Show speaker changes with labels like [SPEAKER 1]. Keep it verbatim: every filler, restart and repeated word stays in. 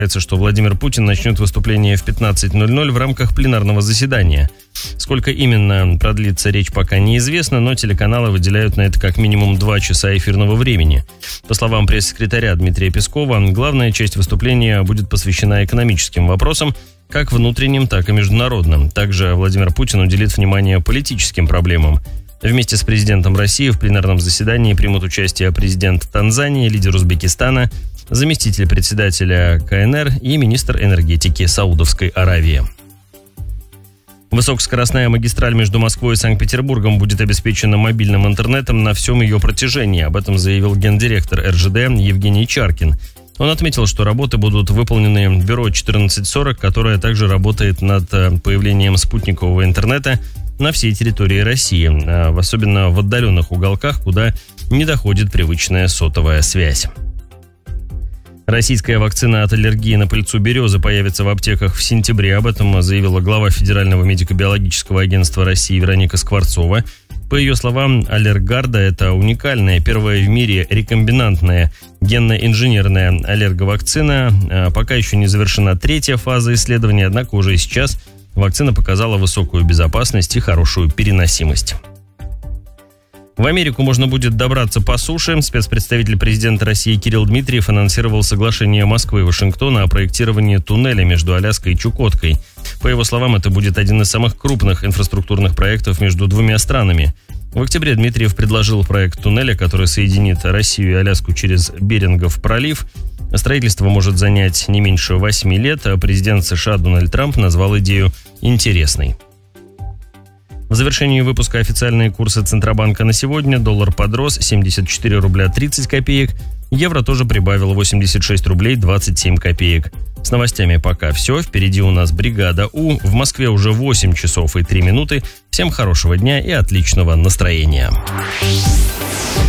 [SPEAKER 1] что Владимир Путин начнет выступление в пятнадцать ноль ноль в рамках пленарного заседания. Сколько именно продлится речь, пока неизвестно, но телеканалы выделяют на это как минимум два часа эфирного времени. По словам пресс-секретаря Дмитрия Пескова, главная часть выступления будет посвящена экономическим вопросам, как внутренним, так и международным. Также Владимир Путин уделит внимание политическим проблемам. Вместе с президентом России в пленарном заседании примут участие президент Танзании, лидер Узбекистана, заместитель председателя ка эн эр и министр энергетики Саудовской Аравии. Высокоскоростная магистраль между Москвой и Санкт-Петербургом будет обеспечена мобильным интернетом на всем ее протяжении. Об этом заявил гендиректор эр жэ дэ Евгений Чаркин. Он отметил, что работы будут выполнены бюро четырнадцать сорок, которое также работает над появлением спутникового интернета на всей территории России, особенно в отдаленных уголках, куда не доходит привычная сотовая связь. Российская вакцина от аллергии на пыльцу березы появится в аптеках в сентябре. Об этом заявила глава Федерального медико-биологического агентства России Вероника Скворцова. По ее словам, Аллергарда – это уникальная, первая в мире рекомбинантная генно-инженерная аллерговакцина. Пока еще не завершена третья фаза исследования, однако уже сейчас вакцина показала высокую безопасность и хорошую переносимость. В Америку можно будет добраться по суше. Спецпредставитель президента России Кирилл Дмитриев анонсировал соглашение Москвы и Вашингтона о проектировании туннеля между Аляской и Чукоткой. По его словам, это будет один из самых крупных инфраструктурных проектов между двумя странами. В октябре Дмитриев предложил проект туннеля, который соединит Россию и Аляску через Берингов пролив. Строительство может занять не меньше восьми лет, а президент США Дональд Трамп назвал идею интересной. В завершении выпуска официальные курсы Центробанка на сегодня. Доллар подрос семьдесят четыре рубля тридцать копеек. Евро тоже прибавил восемьдесят шесть рублей двадцать семь копеек. С новостями пока все. Впереди у нас бригада У. В Москве уже восемь часов и три минуты. Всем хорошего дня и отличного настроения.